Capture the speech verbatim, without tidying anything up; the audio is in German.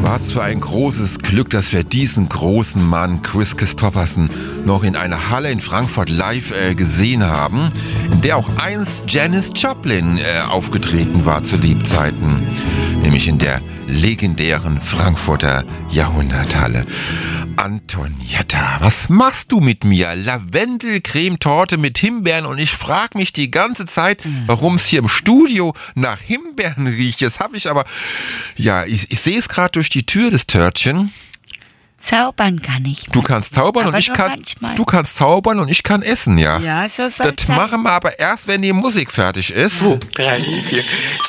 Was für ein großes Glück, dass wir diesen großen Mann, Kris Kristofferson, noch in einer Halle in Frankfurt live äh, gesehen haben, in der auch einst Janis Joplin äh, aufgetreten war zu Lebzeiten, nämlich in der legendären Frankfurter Jahrhunderthalle. Antonietta, was machst du mit mir? Lavendelcremetorte mit Himbeeren und ich frage mich die ganze Zeit, warum es hier im Studio nach Himbeeren riecht. Jetzt habe ich aber, ja, ich, ich sehe es gerade durch die Tür, das Törtchen. Zaubern kann ich. Du kannst zaubern aber und ich kann, manchmal. du kannst zaubern und ich kann essen, ja. Ja, so soll Das machen wir aber erst, wenn die Musik fertig ist. zwei, drei, vier.